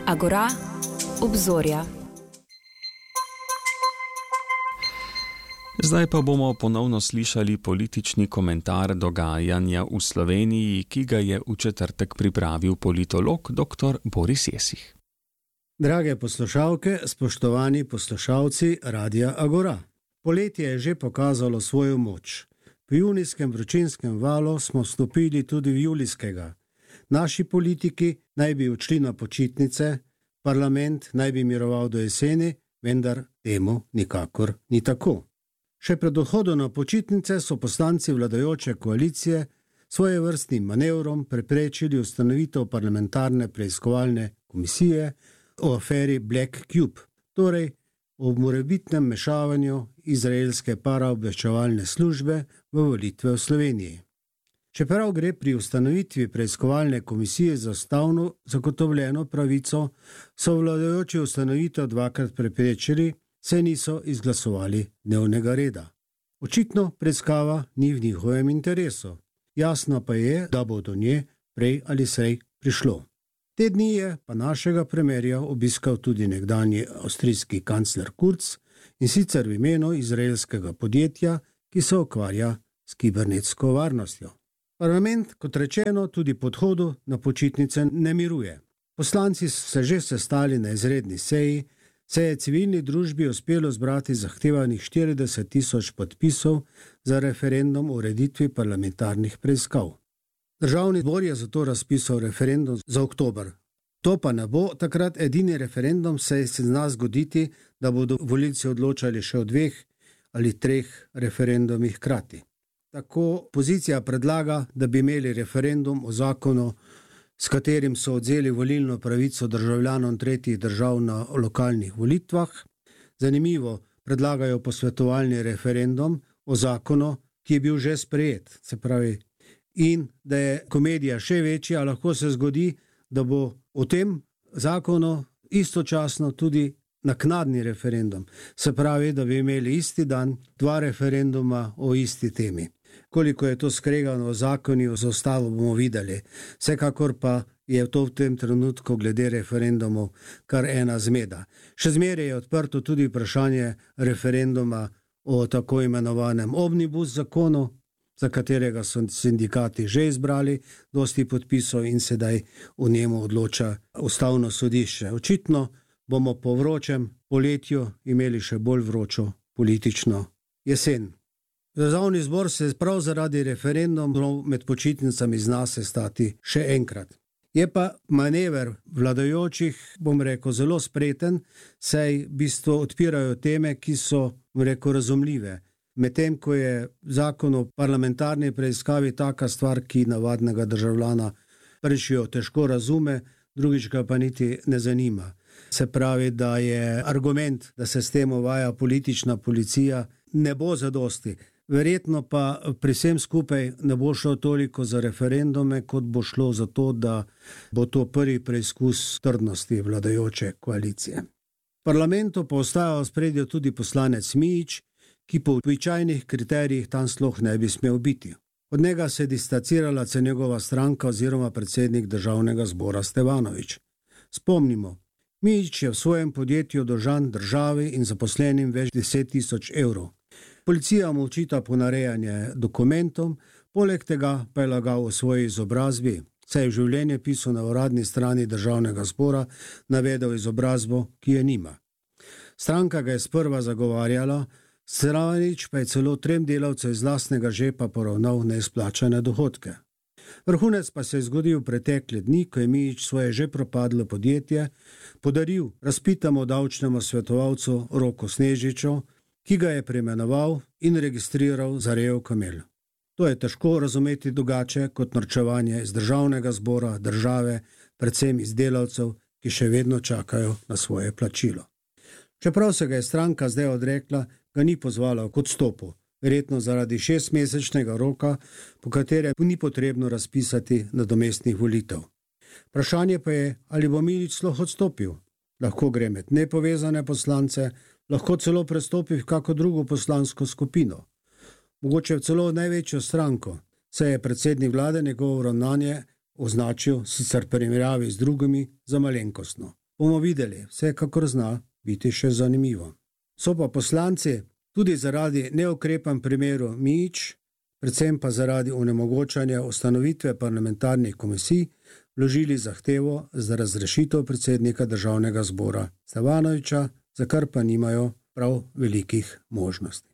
Agora, obzorja. Zdaj pa bomo ponovno slišali politični komentar dogajanja v Sloveniji, ki ga je v četrtek pripravil politolog dr. Boris Jesih. Drage poslušalke, spoštovani poslušalci Radia Agora. Poletje je že pokazalo svojo moč. Po junijskem vročinskem valu smo vstopili tudi v julijskega. Naši politiki naj bi odšli na počitnice, parlament naj bi miroval do jeseni, vendar temu nikakor ni tako. Še pred odhodom na počitnice so poslanci vladajoče koalicije svojevrstnim manevrom preprečili ustanovitev parlamentarne preiskovalne komisije o aferi Black Cube, torej o morebitnem mešavanju izraelske paraobveščevalne službe v volitve v Sloveniji. Čeprav gre pri ustanovitvi preiskovalne komisije za ustavno zagotovljeno pravico, so vladajoči ustanovitev dvakrat preprečili, saj niso izglasovali dnevnega reda. Očitno preiskava ni v njihovem interesu. Jasno pa je, da bo do nje prej ali slej prišlo. Te dni je pa našega premierja obiskal tudi nekdanji avstrijski kancler Kurz, in sicer v imenu izraelskega podjetja, ki se ukvarja s kibernetsko varnostjo. Parlament, kot rečeno, tudi po odhodu na počitnice ne miruje. Poslanci so se že sestali na izredni seji, saj je civilni družbi uspelo zbrati zahtevanih 40.000 podpisov za referendum o ureditvi parlamentarnih preiskav. Državni zbor je zato razpisal referendum za oktober. To pa ne bo takrat edini referendum, saj se zna zgoditi, da bodo volivci odločali še o 2 ali 3 referendumih hkrati. Tako opozicija predlaga, da bi imeli referendum o zakonu, s katerim so odzeli volilno pravico državljanom tretjih držav na lokalnih volitvah. Zanimivo, predlagajo posvetovalni referendum o zakonu, ki je bil že sprejet, se pravi, in da je komedija še večja, lahko se zgodi, da bo o tem zakonu istočasno tudi naknadni referendum. Se pravi, da bi imeli isti dan 2 referenduma o isti temi. Koliko je to skregano v zakonu, za ostalo bomo videli. Vsekakor pa je to v tem trenutku glede referendumov kar ena zmeda. Še zmeraj je odprto tudi vprašanje referenduma o tako imenovanem omnibus zakonu, za katerega so sindikati že izbrali dosti podpisov in sedaj o njemu odloča ustavno sodišče. Očitno bomo po vročem poletju imeli še bolj vročo politično jesen. Državni zbor se prav zaradi referendumov med počitnicami zna sestati še enkrat. Je pa manever vladajočih, bom rekel, zelo spreten, saj v bistvu odpirajo teme, ki so, razumljive. Medtem ko je zakon o parlamentarni preiskavi taka stvar, ki navadnega državljana prvič jo težko razume, drugič ga pa niti ne zanima. Se pravi, da je argument, da se s tem uvaja politična policija, ne bo zadosti. Verjetno pa pri vsem skupaj ne bo šlo toliko za referendume, kot bo šlo za to, da bo to prvi preizkus trdnosti vladajoče koalicije. V parlamentu pa ostaja v ospredju tudi poslanec Mijić, ki po običajnih kriterijih tam sploh ne bi smel biti. Od njega se je distancirala njegova stranka oziroma predsednik državnega zbora Stevanović. Spomnimo, Mijić je v svojem podjetju dolžan državi in zaposlenim več 10.000 evrov. Policija mu očita ponarejanje dokumentov, poleg tega pa je lagal o svoji izobrazbi, saj je v življenjepisu na uradni strani državnega zbora navedel izobrazbo, ki je nima. Stranka ga je sprva zagovarjala, Stevanović pa je celo 3 delavcev iz lastnega žepa poravnal neizplačane dohodke. Vrhunec pa se je zgodil pretekle dni, ko je Mijić svoje že propadlo podjetje podaril razpitemu davčnemu svetovalcu Roku Snežiču, ki ga je preimenoval in registriral za rejev kamel. To je težko razumeti drugače kot norčevanje iz državnega zbora, države, predvsem iz delavcev, ki še vedno čakajo na svoje plačilo. Čeprav se ga je stranka zdaj odrekla, ga ni pozvala k odstopu, verjetno zaradi 6-mesečnega roka, po katerem ni potrebno razpisati nadomestnih volitev. Vprašanje pa je, ali bo Mijić sploh odstopil. Lahko gre med nepovezane poslance, lahko celo prestopi v kako drugo poslansko skupino. Mogoče celo največjo stranko, saj je predsednik vlade njegovo ravnanje označil sicer primerjavi z drugimi za malenkostno. Bomo videli, vsekakor zna biti še zanimivo. So pa poslanci tudi zaradi neukrepanj primeru Mijić, predvsem pa zaradi onemogočanja ustanovitve parlamentarnih komisij, vložili zahtevo za razrešitev predsednika Državnega zbora Stevanovića, za kar pa nimajo prav velikih možnosti.